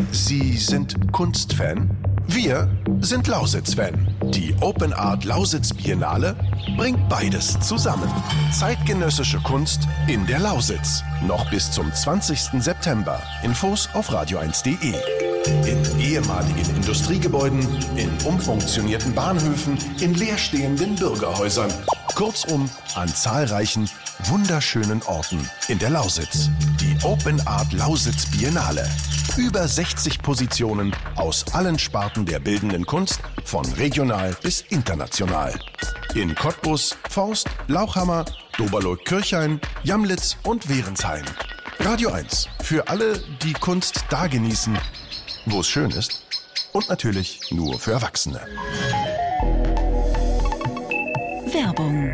Sie sind Kunstfan? Wir sind Lausitz-Fan. Die Open Art Lausitz Biennale bringt beides zusammen. Zeitgenössische Kunst in der Lausitz. Noch bis zum 20. September. Infos auf radio1.de. In ehemaligen Industriegebäuden, in umfunktionierten Bahnhöfen, in leerstehenden Bürgerhäusern. Kurzum, an zahlreichen, wunderschönen Orten in der Lausitz. Die Open Art Lausitz Biennale. Über 60 Positionen aus allen Sparten der bildenden Kunst, von regional bis international. In Cottbus, Forst, Lauchhammer, Doberloh-Kirchhain, Jamlitz und Währensheim. Radio 1 für alle, die Kunst da genießen, wo es schön ist. Und natürlich nur für Erwachsene. Werbung.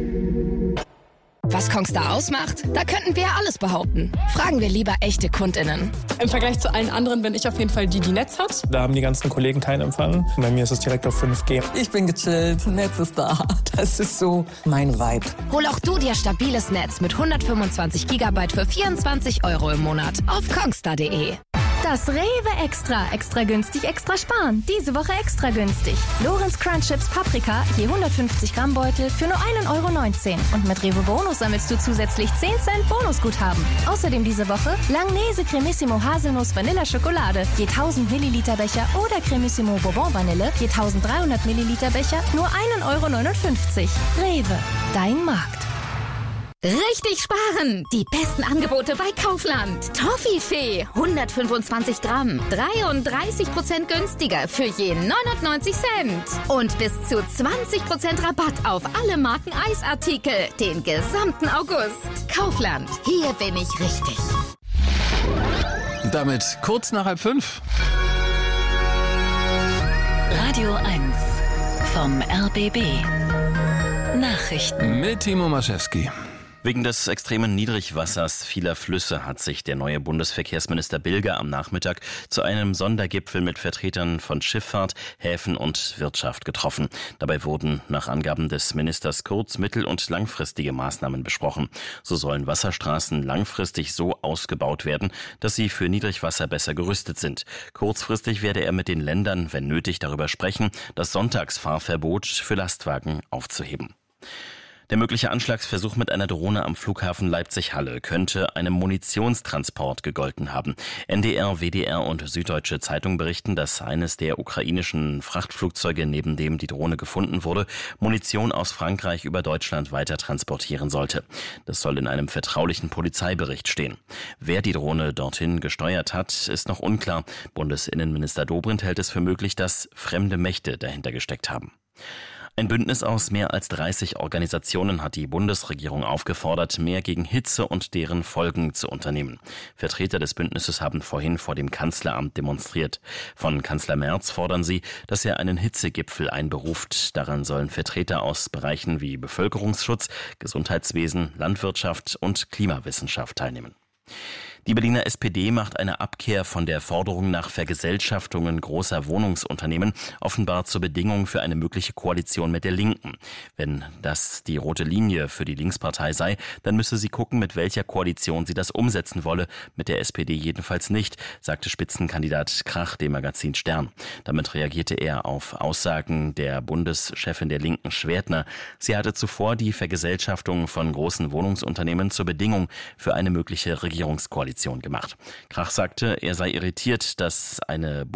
Was Kongstar ausmacht? Da könnten wir ja alles behaupten. Fragen wir lieber echte KundInnen. Im Vergleich zu allen anderen bin ich auf jeden Fall die Netz hat. Da haben die ganzen Kollegen keinen Empfang. Bei mir ist es direkt auf 5G. Ich bin gechillt, Netz ist da. Das ist so mein Vibe. Hol auch du dir stabiles Netz mit 125 GB für 24 € im Monat auf kongstar.de. Das Rewe Extra günstig, extra sparen. Diese Woche extra günstig. Lorenz Crunch Chips Paprika, je 150 Gramm Beutel für nur 1,19 €. Und mit Rewe Bonus sammelst du zusätzlich 10 Cent Bonusguthaben. Außerdem diese Woche Langnese Cremissimo Haselnuss Vanilla Schokolade, je 1000 Milliliter Becher oder Cremissimo Bourbon Vanille, je 1300 Milliliter Becher, nur 1,59 €. Rewe, dein Markt. Richtig sparen! Die besten Angebote bei Kaufland. Toffifee, 125 Gramm, 33% günstiger für je 99 Cent. Und bis zu 20% Rabatt auf alle Marken Eisartikel den gesamten August. Kaufland, hier bin ich richtig. Damit kurz nach 4:30. Radio 1 vom RBB. Nachrichten Mit Timo Maschewski. Wegen des extremen Niedrigwassers vieler Flüsse hat sich der neue Bundesverkehrsminister Bilger am Nachmittag zu einem Sondergipfel mit Vertretern von Schifffahrt, Häfen und Wirtschaft getroffen. Dabei wurden nach Angaben des Ministers kurz-, mittel- und langfristige Maßnahmen besprochen. So sollen Wasserstraßen langfristig so ausgebaut werden, dass sie für Niedrigwasser besser gerüstet sind. Kurzfristig werde er mit den Ländern, wenn nötig, darüber sprechen, das Sonntagsfahrverbot für Lastwagen aufzuheben. Der mögliche Anschlagsversuch mit einer Drohne am Flughafen Leipzig-Halle könnte einem Munitionstransport gegolten haben. NDR, WDR und Süddeutsche Zeitung berichten, dass eines der ukrainischen Frachtflugzeuge, neben dem die Drohne gefunden wurde, Munition aus Frankreich über Deutschland weiter transportieren sollte. Das soll in einem vertraulichen Polizeibericht stehen. Wer die Drohne dorthin gesteuert hat, ist noch unklar. Bundesinnenminister Dobrindt hält es für möglich, dass fremde Mächte dahinter gesteckt haben. Ein Bündnis aus mehr als 30 Organisationen hat die Bundesregierung aufgefordert, mehr gegen Hitze und deren Folgen zu unternehmen. Vertreter des Bündnisses haben vorhin vor dem Kanzleramt demonstriert. Von Kanzler Merz fordern sie, dass er einen Hitzegipfel einberuft. Daran sollen Vertreter aus Bereichen wie Bevölkerungsschutz, Gesundheitswesen, Landwirtschaft und Klimawissenschaft teilnehmen. Die Berliner SPD macht eine Abkehr von der Forderung nach Vergesellschaftungen großer Wohnungsunternehmen offenbar zur Bedingung für eine mögliche Koalition mit der Linken. Wenn das die rote Linie für die Linkspartei sei, dann müsse sie gucken, mit welcher Koalition sie das umsetzen wolle. Mit der SPD jedenfalls nicht, sagte Spitzenkandidat Krach dem Magazin Stern. Damit reagierte er auf Aussagen der Bundeschefin der Linken Schwertner. Sie hatte zuvor die Vergesellschaftung von großen Wohnungsunternehmen zur Bedingung für eine mögliche Regierungskoalition gemacht. Krach sagte, er sei irritiert, dass eine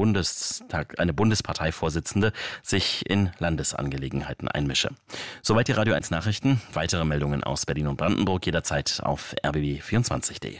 Bundesparteivorsitzende sich in Landesangelegenheiten einmische. Soweit die Radio 1 Nachrichten. Weitere Meldungen aus Berlin und Brandenburg jederzeit auf rbb24.de.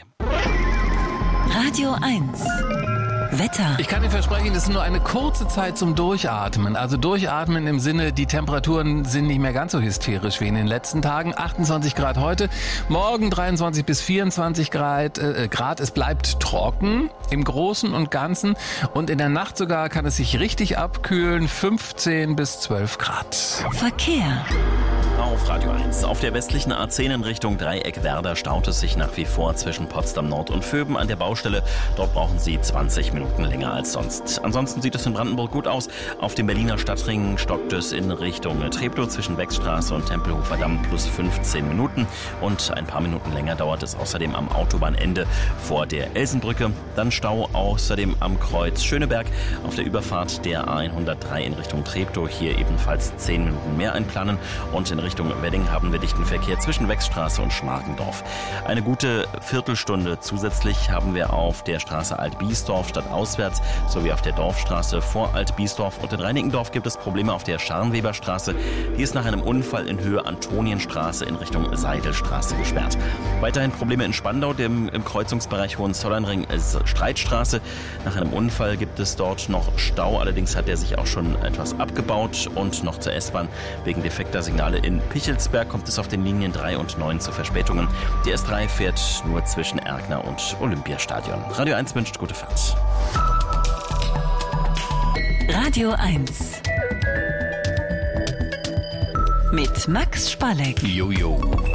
Radio 1 Wetter. Ich kann dir versprechen, es ist nur eine kurze Zeit zum Durchatmen. Also durchatmen im Sinne, die Temperaturen sind nicht mehr ganz so hysterisch wie in den letzten Tagen. 28 Grad heute, morgen 23 bis 24 Grad. Es bleibt trocken im Großen und Ganzen. Und in der Nacht sogar kann es sich richtig abkühlen, 15 bis 12 Grad. Verkehr. auf Radio 1. Auf der westlichen A10 in Richtung Dreieck Werder staut es sich nach wie vor zwischen Potsdam Nord und Vöben an der Baustelle. Dort brauchen Sie 20 Minuten länger als sonst. Ansonsten sieht es in Brandenburg gut aus. Auf dem Berliner Stadtring stockt es in Richtung Treptow zwischen Wechstraße und Tempelhofer Damm plus 15 Minuten. Und ein paar Minuten länger dauert es außerdem am Autobahnende vor der Elsenbrücke. Dann Stau außerdem am Kreuz Schöneberg auf der Überfahrt der A103 in Richtung Treptow. Hier ebenfalls 10 Minuten mehr einplanen. Und in Richtung Wedding haben wir dichten Verkehr zwischen Wechstraße und Schmargendorf. Eine gute Viertelstunde zusätzlich haben wir auf der Straße Alt-Biesdorf stadtauswärts sowie auf der Dorfstraße vor Alt-Biesdorf. Und in Reinickendorf gibt es Probleme auf der Scharnweberstraße. Die ist nach einem Unfall in Höhe Antonienstraße in Richtung Seidelstraße gesperrt. Weiterhin Probleme in Spandau, im Kreuzungsbereich Hohenzollernring-Streitstraße. Nach einem Unfall gibt es dort noch Stau. Allerdings hat der sich auch schon etwas abgebaut. Und noch zur S-Bahn. Wegen defekter Signale in Pichelsberg kommt es auf den Linien 3 und 9 zu Verspätungen. Die S3 fährt nur zwischen Erkner und Olympiastadion. Radio 1 wünscht gute Fahrt. Radio 1 mit Max Spalleck. Jojo.